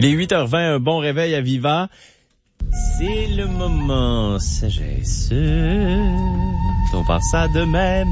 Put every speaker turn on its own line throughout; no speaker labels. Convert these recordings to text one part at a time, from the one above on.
Il est 8h20, un bon réveil à Viva. C'est le moment sagesse. On part ça de même.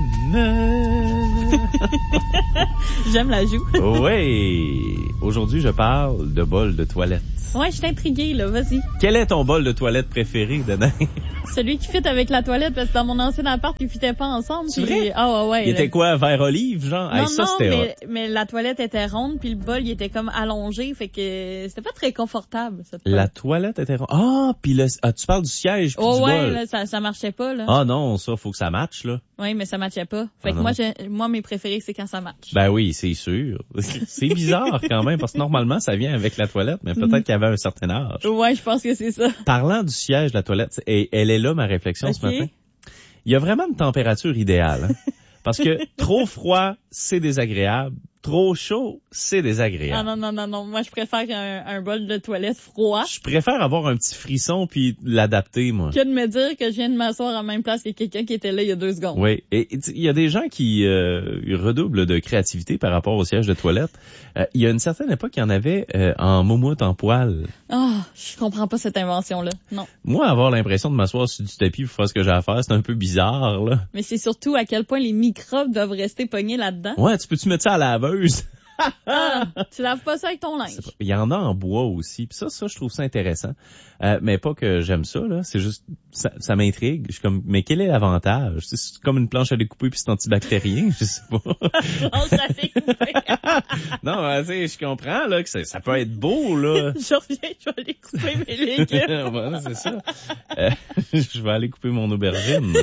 J'aime la joue.
Oui. Aujourd'hui, je parle de bol de toilette.
Ouais, je suis intriguée, là. Vas-y.
Quel est ton bol de toilette préféré, Dana?
Celui qui fit avec la toilette, parce que dans mon ancien appart, ils fitaient pas ensemble.
C'est vrai?
Ah ouais.
Il était quoi, vert olive, genre?
Non,
ça,
non,
c'était
mais la toilette était ronde, puis le bol, il était comme allongé, fait que c'était pas très confortable, cette
La toilette était ronde. Ah, puis tu parles du siège puis du bol.
Ouais, là, ça marchait pas, là.
Ah non, ça, faut que ça matche, là.
Oui, mais ça matchait pas. Fait que moi, mes préférés, c'est quand ça matche.
Ben oui, c'est sûr. C'est bizarre quand même, parce que normalement, ça vient avec la toilette, mais peut-être qu'il y avait un certain âge.
Ouais, je pense que c'est ça.
Parlant du siège de la toilette, et elle est là, ma réflexion ce matin. Il y a vraiment une température idéale, hein? Parce que trop froid, c'est désagréable. Trop chaud, c'est désagréable.
Ah non. Moi, je préfère un bol de toilette froid.
Je préfère avoir un petit frisson puis l'adapter, moi.
Que de me dire que je viens de m'asseoir en même place que quelqu'un qui était là il y a 2 secondes.
Oui. Et il y a des gens qui redoublent de créativité par rapport au siège de toilette. Il y a une certaine époque, il y en avait en moumoute en poil.
Je comprends pas cette invention-là. Non.
Moi, avoir l'impression de m'asseoir sur du tapis pour faire ce que j'ai à faire, c'est un peu bizarre, là.
Mais c'est surtout à quel point les microbes doivent rester pognés là-dedans.
Ouais, tu mettre ça à la laveuse?
Tu laves pas ça avec ton linge.
Il y en a en bois aussi. Puis ça, je trouve ça intéressant. Mais pas que j'aime ça, là. C'est juste, ça m'intrigue. Je suis comme, mais quel est l'avantage? C'est comme une planche à découper puis c'est antibactérien, je sais pas.
Planche à découper.
Non, tu sais, je comprends, là, que ça peut être beau, là.
Je reviens, je vais aller couper mes légumes.
Voilà, c'est ça. Je vais aller couper mon aubergine.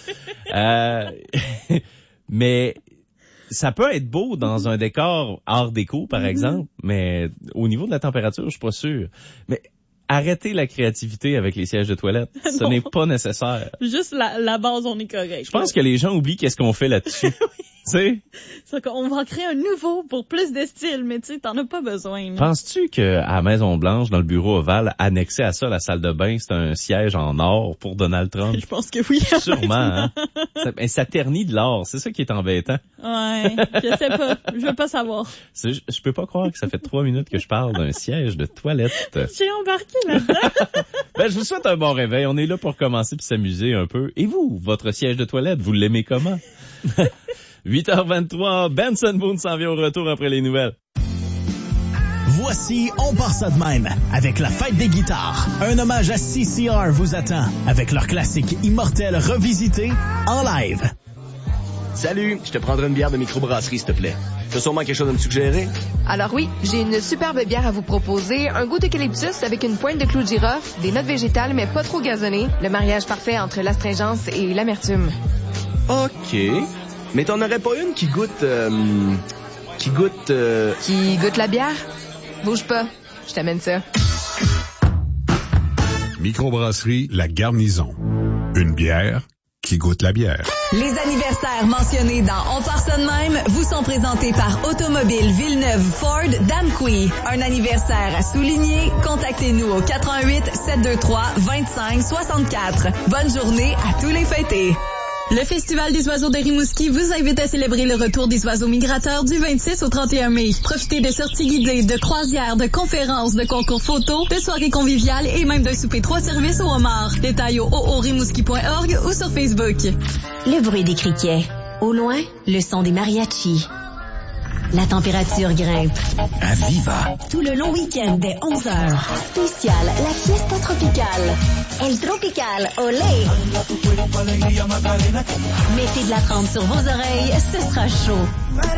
Mais ça peut être beau dans un décor art déco, par exemple, mais au niveau de la température, je suis pas sûr. Mais arrêtez la créativité avec les sièges de toilette. Ce n'est pas nécessaire.
Juste la base, on est correct.
Je pense que les gens oublient qu'est-ce qu'on fait là-dessus. Tu sais?
On va en créer un nouveau pour plus de style, mais tu sais, t'en as pas besoin. Là.
Penses-tu qu'à Maison-Blanche, dans le bureau ovale, annexé à ça, la salle de bain, c'est un siège en or pour Donald Trump?
Je pense que oui.
Sûrement, hein? Ça ternit de l'or. C'est ça qui est embêtant.
Ouais, je sais pas. Je veux pas savoir.
Je peux pas croire que ça fait 3 minutes que je parle d'un siège de toilette.
J'ai embarqué là-dedans.
Je vous souhaite un bon réveil. On est là pour commencer puis s'amuser un peu. Et vous, votre siège de toilette, vous l'aimez comment? 8h23, Benson Boone s'en vient au retour après les nouvelles.
Voici On part ça de même, avec la fête des guitares. Un hommage à CCR vous attend, avec leur classique immortel revisité en live.
Salut, je te prendrai une bière de microbrasserie, s'il te plaît. T'as sûrement quelque chose à me suggérer?
Alors oui, j'ai une superbe bière à vous proposer. Un goût d'eucalyptus avec une pointe de clou de girofle, des notes végétales mais pas trop gazonnées. Le mariage parfait entre l'astringence et l'amertume.
OK. Mais t'en aurais pas une qui goûte... Qui goûte la bière? Bouge pas, je t'amène ça.
Microbrasserie La Garnison. Une bière qui goûte la bière.
Les anniversaires mentionnés dans On part ça de même vous sont présentés par Automobile Villeneuve Ford d'Amqui. Un anniversaire à souligner? Contactez-nous au 88 723 25 64. Bonne journée à tous les fêtés. Le Festival des oiseaux de Rimouski vous invite à célébrer le retour des oiseaux migrateurs du 26 au 31 mai. Profitez de sorties guidées, de croisières, de conférences, de concours photos, de soirées conviviales et même d'un souper 3 services au homard. Détails au oorimouski.org ou sur Facebook.
Le bruit des criquets. Au loin, le son des mariachis. La température grimpe.
À Viva.
Tout le long week-end dès 11h. Spécial, la fiesta tropicale. El Tropical, olé! Mettez de la trempe sur vos oreilles, ce sera chaud.